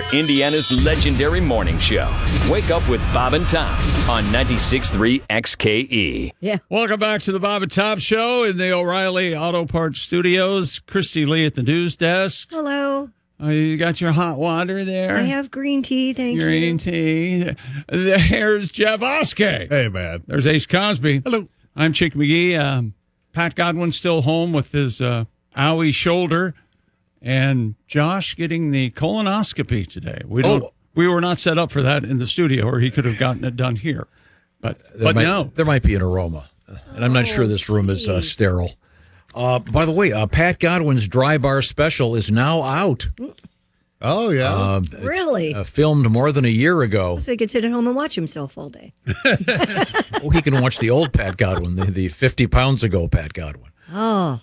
Indiana's legendary morning show. Wake up with Bob and Tom on 96.3 XKE. Yeah. Welcome back to the Bob and Tom Show in the O'Reilly Auto Parts Studios. Christy Lee at the news desk. Hello. You got your hot water there? I have green tea, thank you. Green tea. There's Jeff Oskey. Hey, man. There's Ace Cosby. Hello. I'm Chick McGee. Pat Godwin's still home with his owie shoulder. And Josh getting the colonoscopy today. We were not set up for that in the studio, or he could have gotten it done here. But no. There might be an aroma, and I'm not sure this room is sterile. By the way, Pat Godwin's Dry Bar Special is now out. Oh, yeah. Really? Filmed more than a year ago. So he could sit at home and watch himself all day. He can watch the old Pat Godwin, the 50 pounds ago Pat Godwin. Oh.